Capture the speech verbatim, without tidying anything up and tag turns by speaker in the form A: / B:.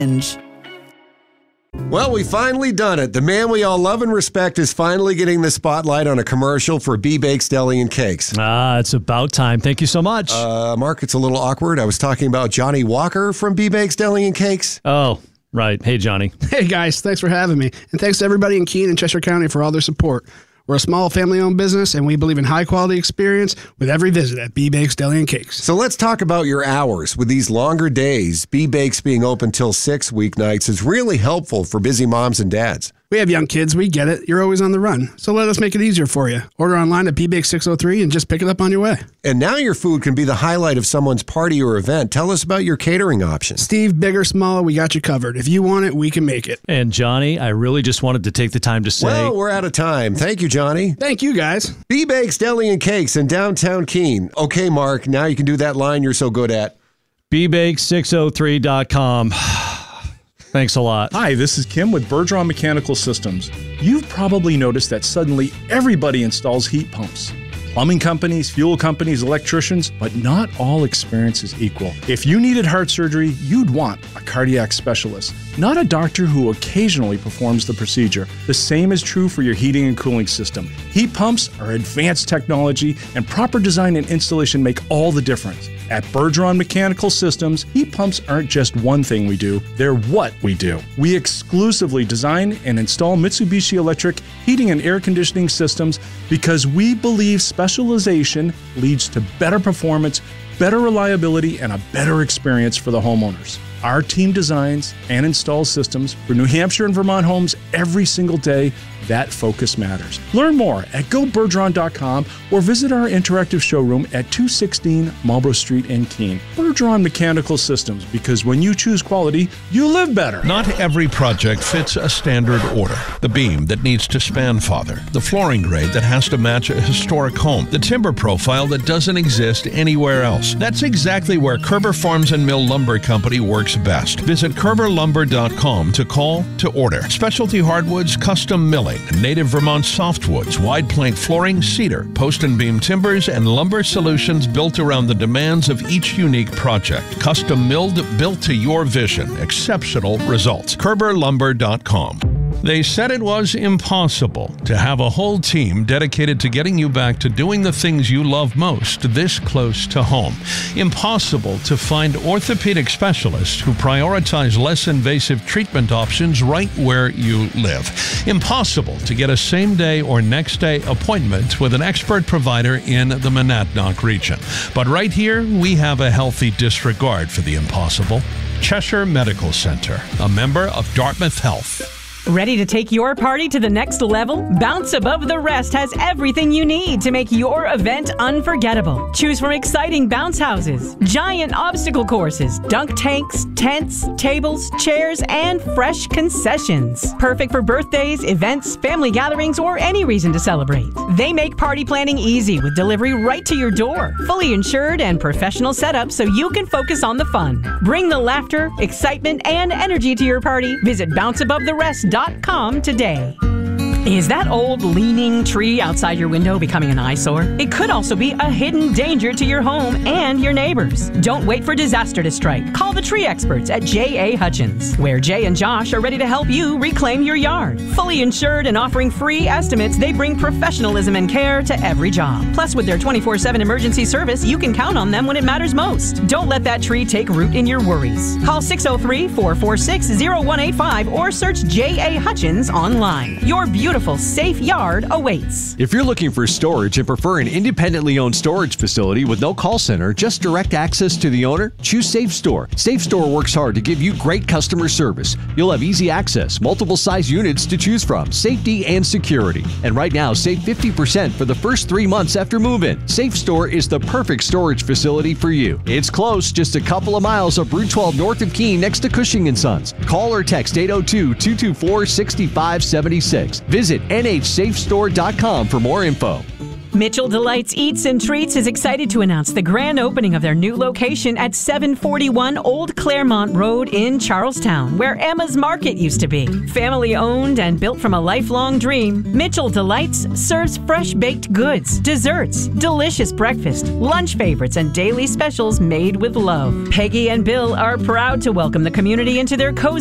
A: Well, we finally done it. The man we all love and respect is finally getting the spotlight on a commercial for B-Bakes Deli and Cakes.
B: Ah, it's about time. Thank you so much.
A: Uh, Mark, it's a little awkward. I was talking about Johnny Walker from B-Bakes Deli and Cakes.
B: Oh, right. Hey, Johnny.
C: Hey, guys. Thanks for having me. And thanks to everybody in Keene and Cheshire County for all their support. We're a small family-owned business, and we believe in high-quality experience with every visit at B-Bakes Deli and Cakes.
A: So let's talk about your hours. With these longer days, B-Bakes being open till six weeknights is really helpful for busy moms and dads.
C: We have young kids. We get it. You're always on the run. So let us make it easier for you. Order online at B Bakes six oh three and just pick it up on your way.
A: And now your food can be the highlight of someone's party or event. Tell us about your catering options.
C: Steve, big or small, we got you covered. If you want it, we can make it.
B: And Johnny, I really just wanted to take the time to say...
A: Well, we're out of time. Thank you, Johnny.
C: Thank you, guys.
A: B-Bakes Deli and Cakes in downtown Keene. Okay, Mark, now you can do that line you're so good at.
B: B bakes six oh three dot com. Thanks a lot.
D: Hi, this is Kim with Bergeron Mechanical Systems. You've probably noticed that suddenly everybody installs heat pumps. Plumbing companies, fuel companies, electricians, but not all experience is equal. If you needed heart surgery, you'd want a cardiac specialist, not a doctor who occasionally performs the procedure. The same is true for your heating and cooling system. Heat pumps are advanced technology, and proper design and installation make all the difference. At Bergeron Mechanical Systems, heat pumps aren't just one thing we do, they're what we do. We exclusively design and install Mitsubishi Electric heating and air conditioning systems because we believe specialization leads to better performance, better reliability, and a better experience for the homeowners. Our team designs and installs systems for New Hampshire and Vermont homes every single day. That focus matters. Learn more at go bergeron dot com or visit our interactive showroom at two sixteen Marlborough Street in Keene. Bergeron Mechanical Systems, because when you choose quality, you live better.
E: Not every project fits a standard order. The beam that needs to span farther, the flooring grade that has to match a historic home, the timber profile that doesn't exist anywhere else. That's exactly where Kerber Farms and Mill Lumber Company works best. Visit kerber lumber dot com to call to order. Specialty hardwoods, custom milling, native Vermont softwoods, wide plank flooring, cedar, post and beam timbers, and lumber solutions built around the demands of each unique project. Custom milled, built to your vision. Exceptional results. kerber lumber dot com. They said it was impossible to have a whole team dedicated to getting you back to doing the things you love most this close to home. Impossible to find orthopedic specialists who prioritize less invasive treatment options right where you live. Impossible to get a same-day or next-day appointment with an expert provider in the Monadnock region. But right here, we have a healthy disregard for the impossible. Cheshire Medical Center, a member of Dartmouth Health.
F: Ready to take your party to the next level? Bounce Above the Rest has everything you need to make your event unforgettable. Choose from exciting bounce houses, giant obstacle courses, dunk tanks, tents, tables, chairs, and fresh concessions. Perfect for birthdays, events, family gatherings, or any reason to celebrate. They make party planning easy with delivery right to your door. Fully insured and professional setup so you can focus on the fun. Bring the laughter, excitement, and energy to your party. Visit bounce above the rest dot com today. Is that old leaning tree outside your window becoming an eyesore? It could also be a hidden danger to your home and your neighbors. Don't wait for disaster to strike. Call the tree experts at J A. Hutchins, where Jay and Josh are ready to help you reclaim your yard. Fully insured and offering free estimates, they bring professionalism and care to every job. Plus, with their twenty-four seven emergency service, you can count on them when it matters most. Don't let that tree take root in your worries. Call six oh three, four four six, oh one eight five or search J A. Hutchins online. Your beautiful Beautiful, safe yard awaits.
G: If you're looking for storage and prefer an independently owned storage facility with no call center, just direct access to the owner, choose Safe Store. Safe Store works hard to give you great customer service. You'll have easy access, multiple size units to choose from, safety and security. And right now, save fifty percent for the first three months after move-in. Safe Store is the perfect storage facility for you. It's close, just a couple of miles up Route twelve north of Keene next to Cushing and Sons. Call or text eight oh two, two two four, six five seven six. Visit N H safe store dot com for more info.
F: Mitchell Delights Eats and Treats is excited to announce the grand opening of their new location at seven forty-one Old Claremont Road in Charlestown, where Emma's Market used to be. Family owned and built from a lifelong dream, Mitchell Delights serves fresh baked goods, desserts, delicious breakfast, lunch favorites, and daily specials made with love. Peggy and Bill are proud to welcome the community into their cozy